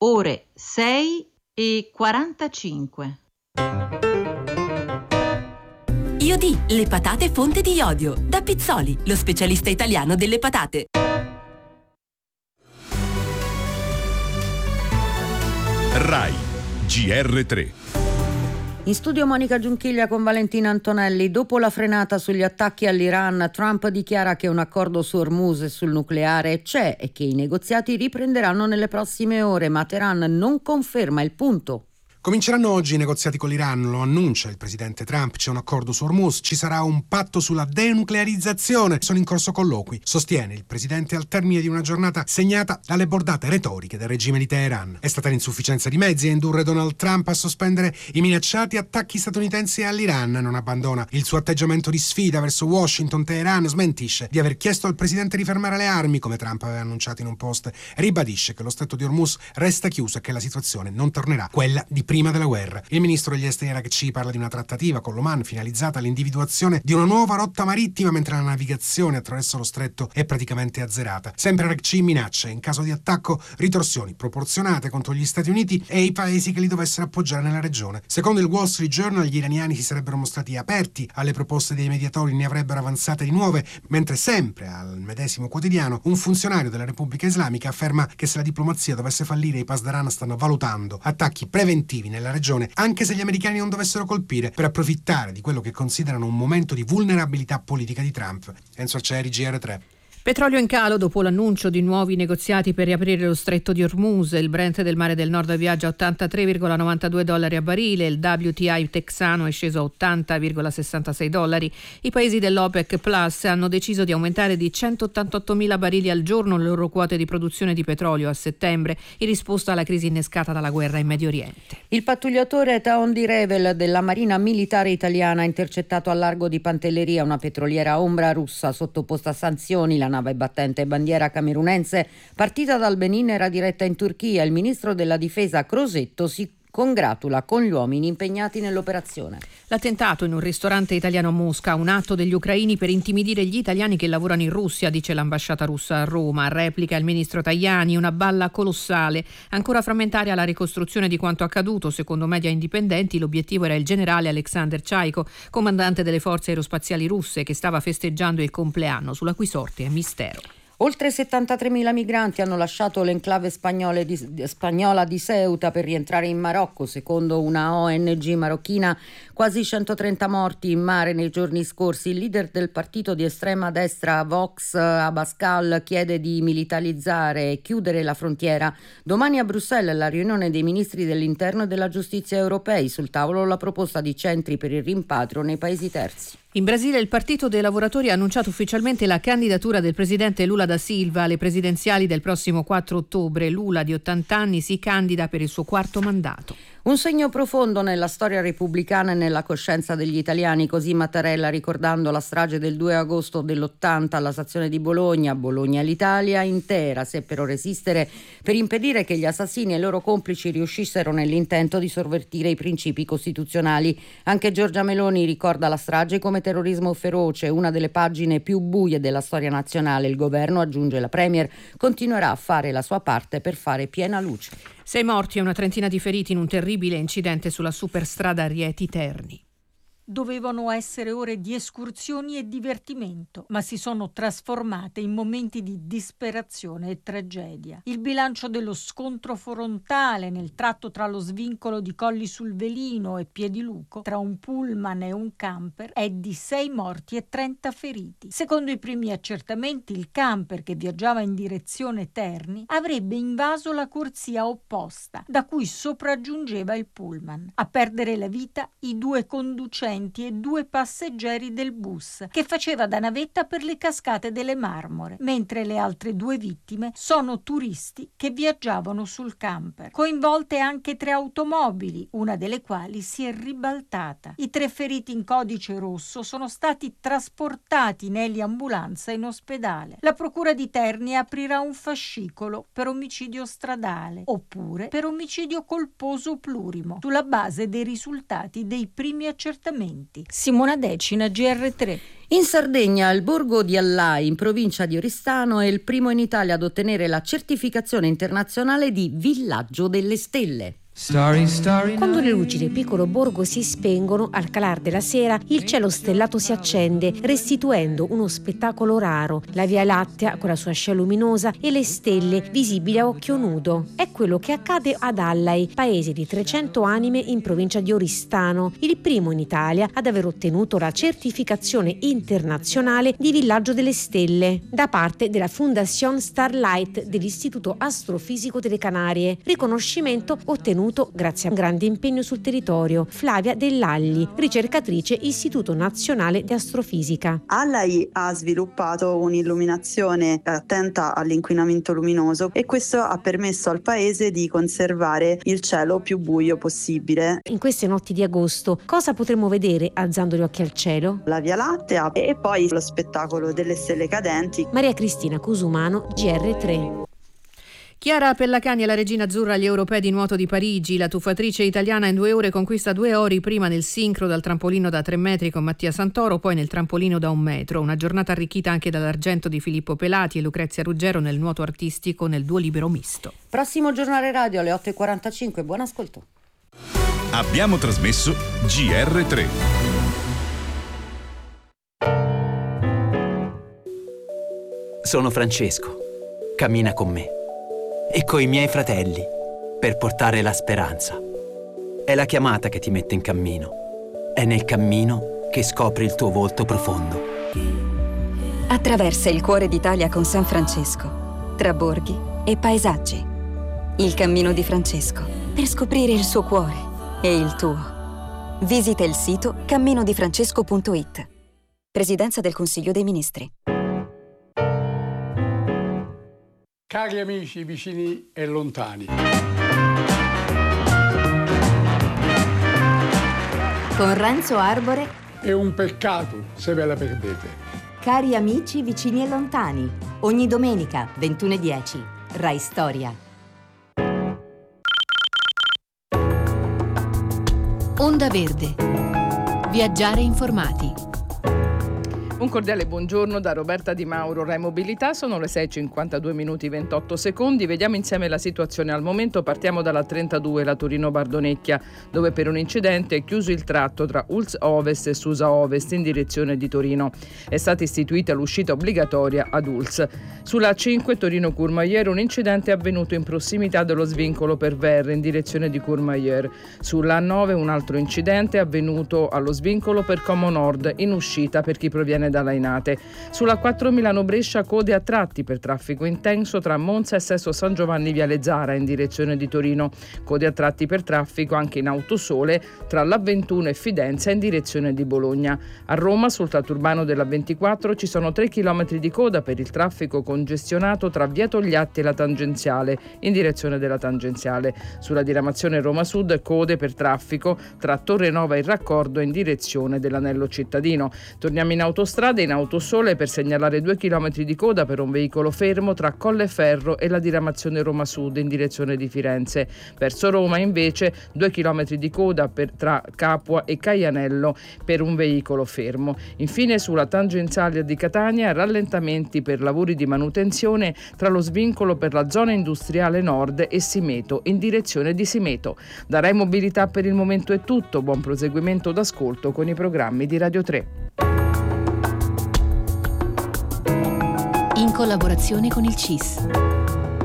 ore 6:45. Iodì, le patate fonte di iodio. Da Pizzoli, lo specialista italiano delle patate. RAI GR3. In studio Monica Giunchiglia con Valentina Antonelli. Dopo la frenata sugli attacchi all'Iran, Trump dichiara che un accordo su Hormuz e sul nucleare c'è e che i negoziati riprenderanno nelle prossime ore, ma Teheran non conferma il punto. Cominceranno oggi i negoziati con l'Iran, lo annuncia il presidente Trump, c'è un accordo su Hormuz, ci sarà un patto sulla denuclearizzazione, sono in corso colloqui, sostiene il presidente al termine di una giornata segnata dalle bordate retoriche del regime di Teheran. È stata l'insufficienza di mezzi a indurre Donald Trump a sospendere i minacciati attacchi statunitensi all'Iran, non abbandona il suo atteggiamento di sfida verso Washington. Teheran smentisce di aver chiesto al presidente di fermare le armi, come Trump aveva annunciato in un post, e ribadisce che lo stretto di Hormuz resta chiuso e che la situazione non tornerà quella di prima della guerra. Il ministro degli esteri Araghchi parla di una trattativa con l'Oman finalizzata all'individuazione di una nuova rotta marittima, mentre la navigazione attraverso lo stretto è praticamente azzerata. Sempre Araghchi minaccia in caso di attacco ritorsioni proporzionate contro gli Stati Uniti e i paesi che li dovessero appoggiare nella regione. Secondo il Wall Street Journal, gli iraniani si sarebbero mostrati aperti alle proposte dei mediatori, ne avrebbero avanzate di nuove, mentre sempre al medesimo quotidiano un funzionario della Repubblica Islamica afferma che se la diplomazia dovesse fallire i Pasdaran stanno valutando attacchi preventivi nella regione, anche se gli americani non dovessero colpire, per approfittare di quello che considerano un momento di vulnerabilità politica di Trump. Enzo Arcieri, GR3. Petrolio in calo dopo l'annuncio di nuovi negoziati per riaprire lo stretto di Hormuz. Il Brent del Mare del Nord viaggia a $83,92 a barile, il WTI texano è sceso a $80,66. I paesi dell'OPEC Plus hanno deciso di aumentare di 188.000 barili al giorno le loro quote di produzione di petrolio a settembre, in risposta alla crisi innescata dalla guerra in Medio Oriente. Il pattugliatore Taondi Revel della Marina Militare Italiana ha intercettato al largo di Pantelleria una petroliera ombra russa sottoposta a sanzioni. La nave battente bandiera camerunense partita dal Benin era diretta in Turchia. Il ministro della difesa Crosetto si congratula con gli uomini impegnati nell'operazione. L'attentato in un ristorante italiano a Mosca, un atto degli ucraini per intimidire gli italiani che lavorano in Russia, dice l'ambasciata russa a Roma. Replica il ministro Tajani, una balla colossale. Ancora frammentaria la ricostruzione di quanto accaduto. Secondo media indipendenti l'obiettivo era il generale Alexander Chaiko, comandante delle forze aerospaziali russe, che stava festeggiando il compleanno, sulla cui sorte è mistero. Oltre 73.000 migranti hanno lasciato l'enclave spagnola di Ceuta per rientrare in Marocco. Secondo una ONG marocchina, quasi 130 morti in mare nei giorni scorsi. Il leader del partito di estrema destra Vox, Abascal, chiede di militarizzare e chiudere la frontiera. Domani a Bruxelles la riunione dei ministri dell'interno e della giustizia europei. Sul tavolo la proposta di centri per il rimpatrio nei paesi terzi. In Brasile il Partito dei Lavoratori ha annunciato ufficialmente la candidatura del presidente Lula da Silva alle presidenziali del prossimo 4 ottobre. Lula, di 80 anni, si candida per il suo quarto mandato. Un segno profondo nella storia repubblicana e nella coscienza degli italiani, così Mattarella ricordando la strage del 2 agosto dell'80 alla stazione di Bologna. Bologna, l'Italia intera seppero resistere per impedire che gli assassini e i loro complici riuscissero nell'intento di sovvertire i principi costituzionali. Anche Giorgia Meloni ricorda la strage come terrorismo feroce, una delle pagine più buie della storia nazionale. Il governo, aggiunge la Premier, continuerà a fare la sua parte per fare piena luce. 6 morti e una trentina di feriti in un terribile incidente sulla superstrada Rieti-Terni. Dovevano essere ore di escursioni e divertimento, ma si sono trasformate in momenti di disperazione e tragedia. Il bilancio dello scontro frontale nel tratto tra lo svincolo di Colli sul Velino e Piediluco, tra un pullman e un camper, è di 6 morti e 30 feriti. Secondo i primi accertamenti, il camper che viaggiava in direzione Terni avrebbe invaso la corsia opposta, da cui sopraggiungeva il pullman. A perdere la vita i 2 conducenti e 2 passeggeri del bus che faceva da navetta per le cascate delle Marmore, mentre le altre 2 vittime sono turisti che viaggiavano sul camper. Coinvolte anche 3 automobili, una delle quali si è ribaltata. I 3 feriti in codice rosso sono stati trasportati in eliambulanza in ospedale. La procura di Terni aprirà un fascicolo per omicidio stradale oppure per omicidio colposo plurimo sulla base dei risultati dei primi accertamenti investimenti. Simona Decina, GR3. In Sardegna, il borgo di Allai, in provincia di Oristano, è il primo in Italia ad ottenere la certificazione internazionale di Villaggio delle Stelle. Quando le luci del piccolo borgo si spengono, al calar della sera il cielo stellato si accende, restituendo uno spettacolo raro. La Via Lattea con la sua scia luminosa e le stelle visibili a occhio nudo. È quello che accade ad Allai, paese di 300 anime in provincia di Oristano, il primo in Italia ad aver ottenuto la certificazione internazionale di Villaggio delle Stelle da parte della Fundación Starlight dell'Istituto Astrofisico delle Canarie, riconoscimento ottenuto grazie a un grande impegno sul territorio. Flavia Dell'Alli, ricercatrice Istituto Nazionale di Astrofisica. Allai ha sviluppato un'illuminazione attenta all'inquinamento luminoso e questo ha permesso al paese di conservare il cielo più buio possibile. In queste notti di agosto cosa potremo vedere alzando gli occhi al cielo? La Via Lattea e poi lo spettacolo delle stelle cadenti. Maria Cristina Cusumano, GR3. Chiara Pellacani è la regina azzurra agli europei di nuoto di Parigi. La tuffatrice italiana in 2 ore conquista 2 ori, prima nel sincro dal trampolino da 3 metri con Mattia Santoro, poi nel trampolino da 1 metro. Una giornata arricchita anche dall'argento di Filippo Pelati e Lucrezia Ruggero nel nuoto artistico nel duo libero misto. Prossimo giornale radio alle 8.45. Buon ascolto. Abbiamo trasmesso GR3. Sono Francesco. Cammina con me e coi miei fratelli per portare la speranza. È la chiamata che ti mette in cammino. È nel cammino che scopri il tuo volto profondo. Attraversa il cuore d'Italia con San Francesco, tra borghi e paesaggi. Il cammino di Francesco per scoprire il suo cuore e il tuo. Visita il sito camminodifrancesco.it. Presidenza del Consiglio dei Ministri. Cari amici vicini e lontani. Con Renzo Arbore. È un peccato se ve la perdete. Cari amici vicini e lontani. Ogni domenica, 21:10. Rai Storia. Onda Verde. Viaggiare informati. Un cordiale buongiorno da Roberta Di Mauro, Rai Mobilità. Sono le 6:52 minuti 28 secondi. Vediamo insieme la situazione al momento. Partiamo dalla 32, la Torino-Bardonecchia, dove per un incidente è chiuso il tratto tra Ulz Ovest e Susa Ovest in direzione di Torino. È stata istituita l'uscita obbligatoria ad Ulz. Sulla 5 Torino-Courmayeur un incidente è avvenuto in prossimità dello svincolo per Verre in direzione di Courmayeur. Sulla 9 un altro incidente è avvenuto allo svincolo per Como Nord in uscita per chi proviene da Lainate. Sulla 4 Milano-Brescia code a tratti per traffico intenso tra Monza e Sesto San Giovanni Viale Zara in direzione di Torino. Code a tratti per traffico anche in autosole tra l'A21 e Fidenza in direzione di Bologna. A Roma sul tratto urbano della 24 ci sono 3 km di coda per il traffico congestionato tra Via Togliatti e la tangenziale in direzione della tangenziale. Sulla diramazione Roma Sud code per traffico tra Torre Nova e il Raccordo in direzione dell'anello cittadino. Torniamo in autostrada in autosole per segnalare 2 km di coda per un veicolo fermo tra Colleferro e la diramazione Roma Sud in direzione di Firenze. Verso Roma invece 2 km di coda tra Capua e Caianello per un veicolo fermo. Infine sulla tangenziale di Catania rallentamenti per lavori di manutenzione tra lo svincolo per la zona industriale nord e Simeto in direzione di Simeto. Da Rai Mobilità per il momento è tutto. Buon proseguimento d'ascolto con i programmi di Radio 3. In collaborazione con il CIS.